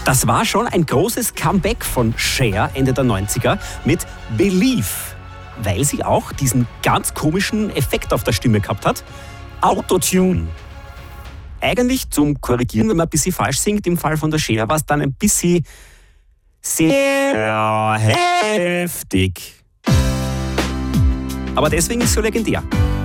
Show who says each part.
Speaker 1: Das war schon ein großes Comeback von Cher Ende der 90er mit Believe, weil sie auch diesen ganz komischen Effekt auf der Stimme gehabt hat. Autotune. Eigentlich zum Korrigieren, wenn man ein bisschen falsch singt, im Fall von der Cher, war es dann ein bisschen sehr heftig. Aber deswegen ist es so legendär.